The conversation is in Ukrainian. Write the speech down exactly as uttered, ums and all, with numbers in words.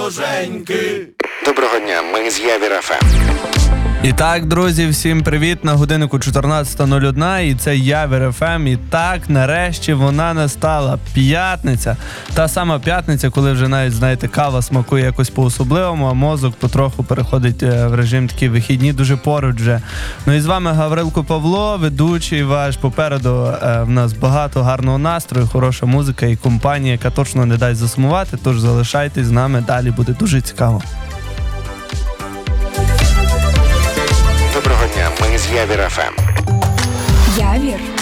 боженьки. Доброго дня, ми з Явір еф ем. І так, друзі, всім привіт, на годиннику чотирнадцята нуль одна, і це Явір еф ем. І так, нарешті вона настала, п'ятниця. Та сама п'ятниця, коли вже навіть, знаєте, кава смакує якось по-особливому, а мозок потроху переходить в режим такі вихідні, дуже поруч вже. Ну і з вами Гаврилко Павло, ведучий ваш. Попереду е, в нас багато гарного настрою, хороша музика і компанія, яка точно не дасть засумувати, тож залишайтесь з нами, далі буде дуже цікаво. Доброго дня, ми з Явір еф ем. Явір